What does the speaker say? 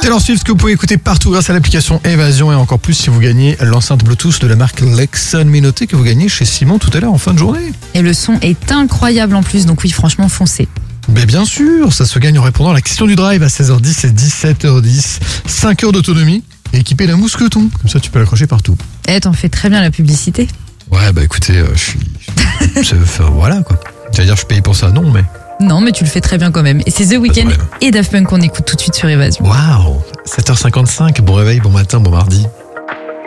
Taylor Swift que vous pouvez écouter partout grâce à l'application Évasion et encore plus si vous gagnez l'enceinte Bluetooth de la marque Lexon. Mais notez que vous gagnez chez Simon tout à l'heure en fin de journée. Et le son est incroyable en plus, donc oui, franchement, foncez. Mais bien sûr, ça se gagne en répondant à la question du drive à 16h10 et 17h10. 5 heures d'autonomie et équipé d'un mousqueton. Comme ça, tu peux l'accrocher partout. T'en fais très bien la publicité. Ouais, bah écoutez, voilà quoi. J'allais dire, je paye pour ça, non, mais. Non, mais tu le fais très bien quand même. Et c'est The Weeknd et Daft Punk qu'on écoute tout de suite sur Évasion. Waouh, 7h55, bon réveil, bon matin, bon mardi.